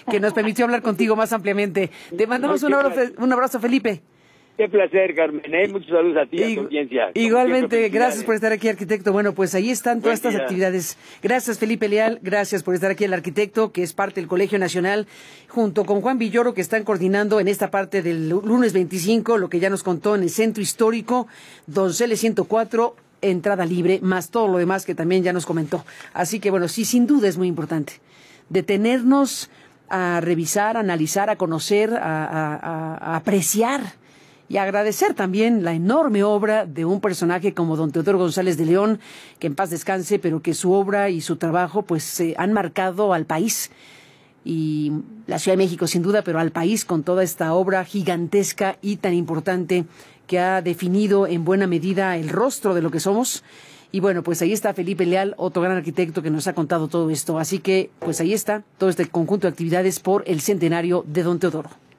que nos permitió hablar contigo más ampliamente. Te mandamos un abrazo, Felipe. Qué placer, Carmen. Muchos saludos a ti y a tu audiencia. Igualmente, gracias por estar aquí, arquitecto. Bueno, pues ahí están todas estas actividades. Gracias, Felipe Leal. Gracias por estar aquí, el arquitecto, que es parte del Colegio Nacional, junto con Juan Villoro, que están coordinando en esta parte del lunes 25, lo que ya nos contó en el Centro Histórico, Donceles 104, entrada libre, más todo lo demás que también ya nos comentó. Así que, bueno, sí, sin duda es muy importante detenernos a revisar, a analizar, a conocer, a apreciar y agradecer también la enorme obra de un personaje como don Teodoro González de León, que en paz descanse, pero que su obra y su trabajo pues han marcado al país y la Ciudad de México sin duda, pero al país con toda esta obra gigantesca y tan importante que ha definido en buena medida el rostro de lo que somos. Y bueno, pues ahí está Felipe Leal, otro gran arquitecto que nos ha contado todo esto. Así que pues ahí está todo este conjunto de actividades por el centenario de don Teodoro.